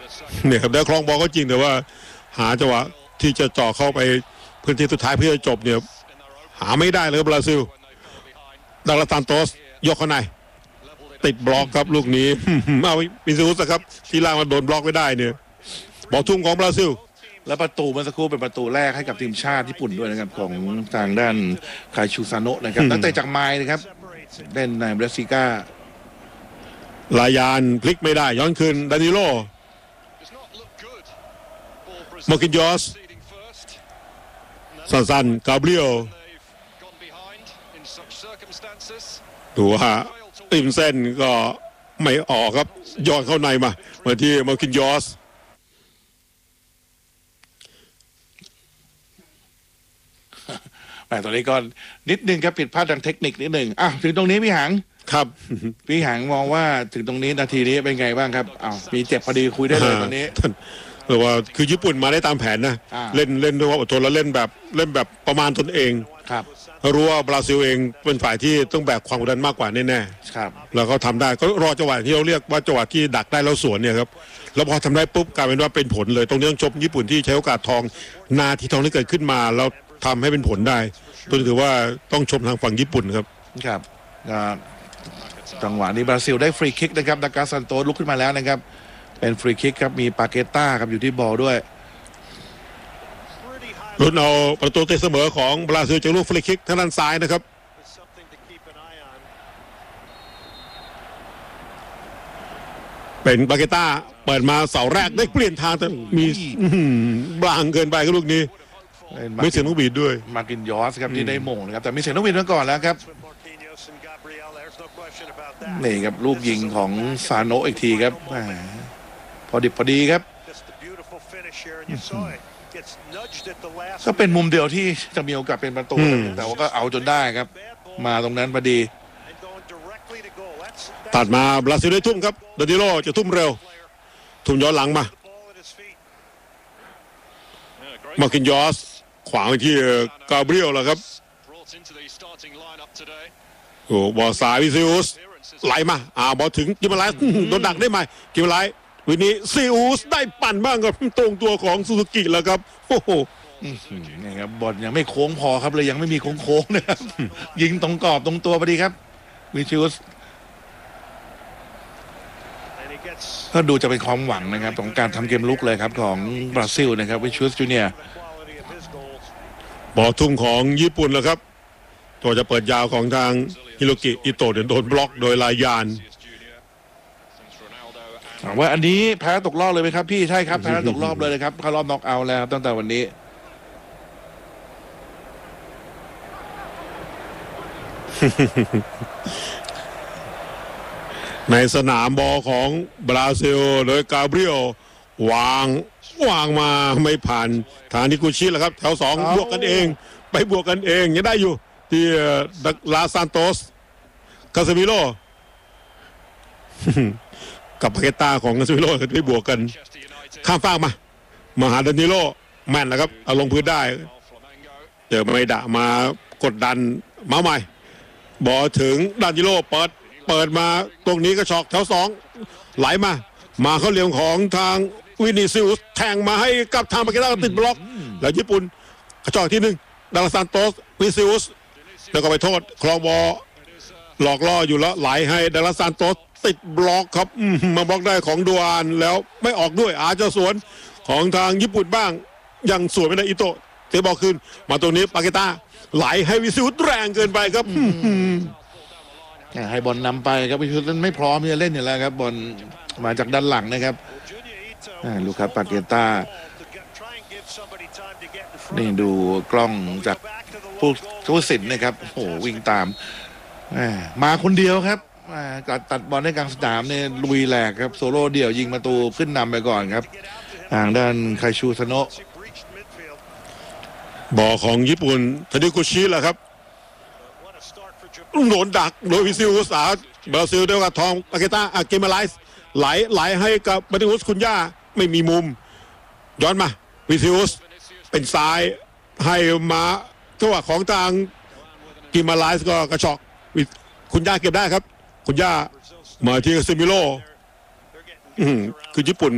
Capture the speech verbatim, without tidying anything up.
เนี่ยครับได้ครองบอลก็จริงแต่ว่าหาจังหวะที่จะจ่อเข้าไปพื้นที่สุดท้ายเพื่อจะจบเนี่ยหาไม่ได้เลยบราซิลดักลาซานโตสยกเข้าในติดบล็อกครับลูกนี้เอาวิซิอุสครับที่ล่างมาโดนบล็อกไม่ได้เนี่ยบอลทุ่มของบราซิลและประตูเมื่อสักครู่เป็นประตูแรกให้กับทีมชาติญี่ปุ่นด้วยนะครับของทางด้านคาชูซาโนะนะครับตั้งแต่จากไมล์นะครับเล่นในเบรซิก้าลายานพลิกไม่ได้ย้อนคืนดานิโลมาร์กินยอสสั้นๆกาเบรียลดูฮะติมเส้นก็ไม่ออกครับย้อนเข้าในมาเหมือนที่มาร์กินยอสแต่ตอนนี้ก็นิดนึงครับผิดพลาดทางเทคนิคนิดหนึ่งอ่ะถึงตรงนี้พี่หังครับพี่หังมองว่าถึงตรงนี้นาทีนี้เป็นไงบ้างครับอ้าวมีเจ็บพอดีคุยได้เลยตอนนี้แต่ว่าคือญี่ปุ่นมาได้ตามแผนนะเล่นเล่นด้วยความอดทนแล้วเล่นแบบเล่นแบบประมาณตนเองครับรู้ว่าบราซิลเองเป็นฝ่ายที่ต้องแบกความกดดันมากกว่าแน่ๆครับแล้วเขาทำได้ก็รอจังหวะที่เราเรียกว่าจังหวะที่ดักได้แล้วสวนเนี่ยครับแล้วพอทำได้ปุ๊บกลายเป็นว่าเป็นผลเลยตรงนี้ต้องชมญี่ปุ่นที่ใช้โอกาสทองนาทีทองที่เกิดขึ้นมาแล้วทำให้เป็นผลได้ตัวถือว่าต้องชมทางฝั่งญี่ปุ่นครับครับจังหวะนี้บราซิลได้ฟรีคิกนะครับดากาซันโตลุกขึ้นมาแล้วนะครับเป็นฟรีคิกครับมีปาเกต้าครับอยู่ที่บอลด้วยลุ้นเอาประตูตีเสมอของบราซิลจากลูกฟรีคิกทางด้านซ้ายนะครับเป็นปาเกต้าเปิดมาเสาแรกได้เปลี่ยนทางแต่มีบลางเกินไปครับลูกนี้ไม่เสียงนกบีดด้วยมากินยอสครับที่ได้มงนะครับแต่มีเสียงนกบีดมาก่อนแล้วครับนี่ครับลูกยิงของซาโนะอีกทีครับพอดิบพอดีครับก็เป็นมุมเดียวที่จะมีโอกาสเป็นประตูแต่ว่าก็เอาจนได้ครับมาตรงนั้นพอดีตัดมาบราซิลได้ทุ่มครับดานิโลจะทุ่มเร็วทุ่มย้อนหลังมามาร์กินยอสขวางไปที่กาเบรียลแล้วครับโอ้บอลสายวิซิอุสไหลมาอ่าบอลถึงกิมไลส์โดนดักได้ไหมกิมไลส์วันนี้ซิอุสได้ปั่นบ้างครับตรงตัวของซูซูกิแล้วครับโอ้โหนี่ครับบอลยังไม่โค้งพอครับเลยยังไม่มีโค้งโค้งนะครับยิงตรงกรอบตรงตัวพอดีครับวิซิอุสก็ดูจะเป็นความหวังนะครับของการทำเกมลุกเลยครับของบราซิลนะครับวิชูสจูเนียร์บอลทุ่มของญี่ปุ่นแล้วครับตัวจะเปิดยาวของทางฮิโรกิอิโตะโดนบล็อกโดยลายานว่าอันนี้แพ้ตกรอบเลยไหมครับพี่ใช่ครับแพ้ตกรอบเลยครับเข้ารอบน็อกเอาท์แล้วตั้งแต่วันนี้ในสนามบอลของบราซิลโดยกาเบรียลวางวางมาไม่ผ่านทางนิกุชิแล้วครับแถวสองบวกกันเองไปบวกกันเองยังได้อยู่ที่ดักลาซานโตสคาเซมิโลกับปาเกต้าของคาเซมิโลได้บวกกันข้ามฟากมามาหาดานิโลแม่นแล้วครับเอาลงพื้นได้เจอไม่ด่ามากดดันมาใหม่บอลถึงดานิโลเปิดเปิดมาตรงนี้ก็ช็อกแถวสองไหลมามาเข้าเหลี่ยมของทางวินิซิอุสแทงมาให้กับทางปาเกต้าติดบล็อกแล้วญี่ปุ่นกระจอกที่หนึ่งดาลาซานโตสวินิซิอุสแล้วก็ไปโทษคลองบอลหลอกล่ออยู่แล้วไหลให้ดาลาซานโตสติดบล็อกครับมาบล็อกได้ของดูอานแล้วไม่ออกด้วยอาจจะสวนของทางญี่ปุ่นบ้างยังสวนไม่ได้อิโตะเตะบอลคืนมาตรงนี้ปาเกต้าไหลให้วิซิอุสแรงเกินไปครับให้บอลนำไปครับวิซิอุสไม่พร้อมที่จะเล่นอยู่แล้วครับบอลมาจากด้านหลังนะครับลูคัสปาเกต้านี่ดูกล้องจากผู้ผู้สินนะครับโอ้วิ่งตามมาคนเดียวครับตัดตัดบอลในกลางสนามเนี่ยลุยแหลกครับโซโล่เดี่ยวยิงประตูขึ้นนำไปก่อนครับทางด้านไคชูซาโนะบอลของญี่ปุ่นทานิกุชิแหละครับโดนดักโดยวิซิอุสาบราซิลเดียวกับทองปาเกต้าอาเกมาไลส์ไหลไหลให้กับมาติอุสคุณย่าไม่มีมุมย้อนมาวิซิอุสเป็นซ้ายให้มาจังหวะของทางกิมาไลส์ก็กระชอกคุณย่าเก็บได้ครับคุณย่ามาที่ซิมิโลคือญี่ปุ่น